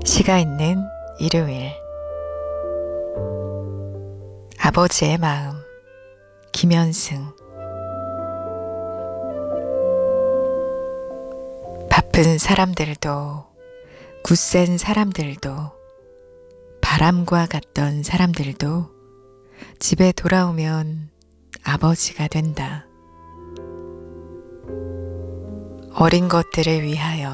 시가 있는 일요일. 아버지의 마음. 김현승. 바쁜 사람들도, 굳센 사람들도, 바람과 같던 사람들도 집에 돌아오면 아버지가 된다. 어린 것들을 위하여